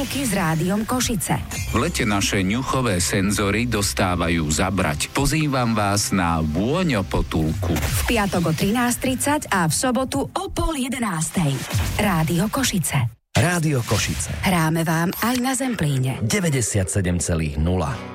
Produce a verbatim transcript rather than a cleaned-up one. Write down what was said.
potulky s Rádiom Košice. V lete naše ňuchové senzory dostávajú zabrať. Pozývam vás na Vôňo potulku. V piatok o trinásť tridsať a v sobotu o pol jedenástej. Rádio Košice. Rádio Košice. Hráme vám aj na Zemplíne. deväťdesiatsedem celá nula.